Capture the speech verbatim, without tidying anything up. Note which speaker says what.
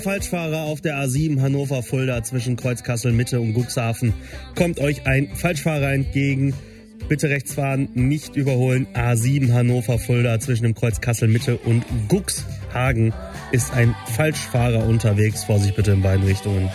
Speaker 1: Falschfahrer auf der A sieben Hannover-Fulda zwischen Kreuzkassel-Mitte und Cuxhaven. Kommt euch ein Falschfahrer entgegen. Bitte rechts fahren, nicht überholen. A sieben Hannover-Fulda zwischen dem Kreuz Kassel-Mitte und Cuxhaven ist ein Falschfahrer unterwegs. Vorsicht bitte in beiden Richtungen.